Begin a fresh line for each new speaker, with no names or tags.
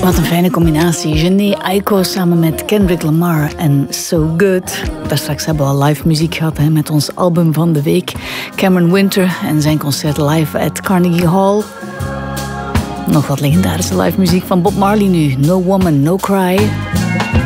Wat een fijne combinatie. Jhené Aiko samen met Kendrick Lamar en So Good. Daar straks hebben we al live muziek gehad met ons album van de week. Cameron Winter en zijn concert live at Carnegie Hall. Nog wat legendarische live muziek van Bob Marley nu. No Woman, No Cry.